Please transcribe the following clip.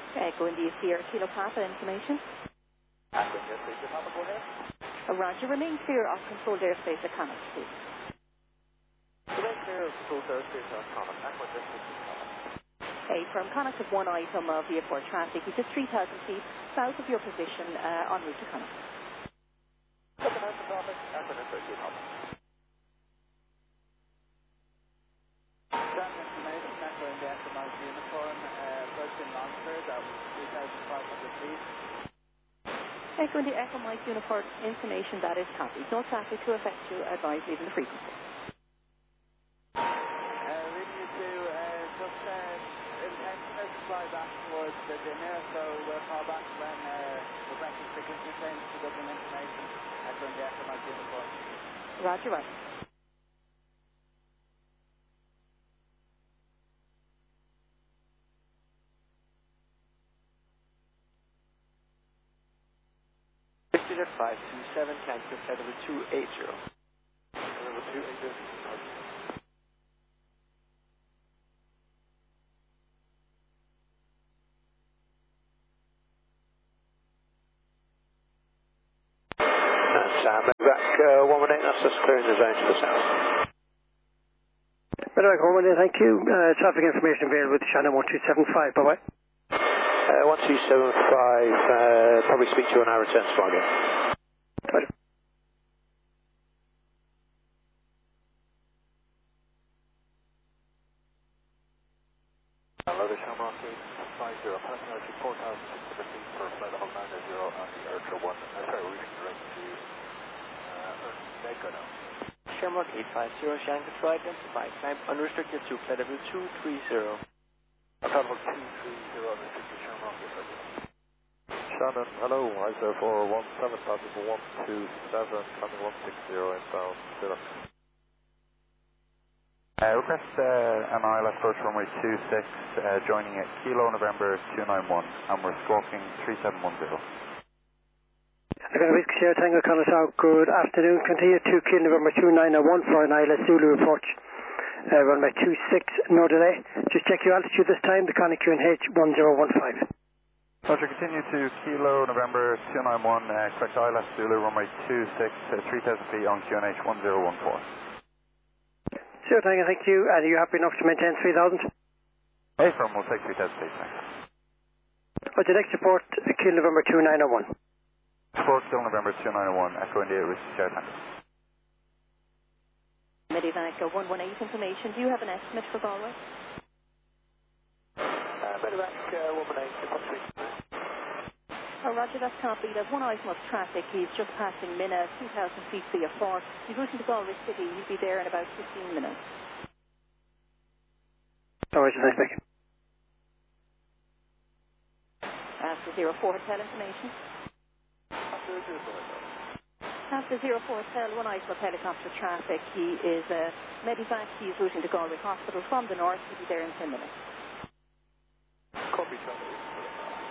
Echo India Sierra Kilo Papa information. Echo India Sierra Papa, go ahead. Roger, remain clear of controlled airspace at Connacht, please. Remain clear of controlled airspace at Connacht. Echo India Sierra Papa. From Connacht of one item of the airport traffic, it is 3,000 feet south of your position en route to Connacht. Echo India Sierra Papa. Ground information, Echo India Echo uniform, approaching Longford, that was 3,500 feet. Echo India Echo Mike uniform information, that is copied. No traffic to affect you, advise leaving the frequency. Leaving you to just intention is to fly back towards the dinner, so we'll call back when the breakfast frequency changes to Dublin information. Echo India Echo Mike uniform. Roger, roger. Leader 527, cancel flight number 280. Number 280. Sam, back 118, that's just clearing the zone to the south. Medevac 118, thank you. Traffic information available with Channel 1275, bye-bye. 1275, probably speak to you on our return flight again. Roger. Hello, the Shamrock 850, passing 4,600 feet for flight level 900 on the Air 1. Sorry, we're direct to Mega now. Shamrock 850, Shanghai flight identified, climb unrestricted to flight level 230. Flight level 230, unrestricted Shamrock 850. Shannon, hello, I-0417, passing 127, coming 160 inbound, Philip. Request an ILS approach runway 26, joining at Kilo November 291, and we're squawking 3710. I'm going to risk share Tango Connaught. Good afternoon. Continue to Kilo November 291 for an ILS Zulu approach. Runway 26, no delay. Just check your altitude this time, the Connaught QNH 1015. Roger, continue to Kilo November 291, correct ILS Zulu, runway 26, 3,000 feet on QNH 1014. Sure, thank you. And are you happy enough to maintain 3,000? Affirm, we'll take 3,000 feet, thanks. What's the next report? Kilo November 2901. Support Kilo November 291, Echo India, with share time. Medevac 118 information. Do you have an estimate for Galway? Medevac 118, approximately. Roger, that's copied. There's one item of traffic. He's just passing Minna, 2,000 feet VF4. He's routing to Galway City. He'll be there in about 15 minutes. All right, thanks, Mick. After 04 Hotel information. After 04 Hotel, one item of helicopter traffic. He is Medevac. He's routing to Galway Hospital from the north. He'll be there in 10 minutes.